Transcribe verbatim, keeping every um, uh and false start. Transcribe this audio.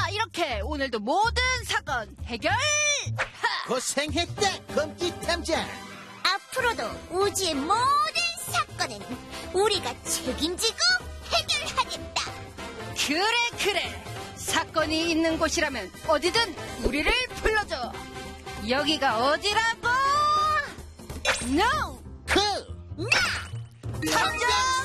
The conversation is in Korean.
이렇게 오늘도 모든 사건 해결! 하! 고생했다, 검기탐정. 앞으로도 우주의 모든 사건은 우리가 책임지고 해결하겠다. 그래 그래, 사건이 있는 곳이라면 어디든 우리를 불러줘. 여기가 어디라고? NO! 그 나! 탐정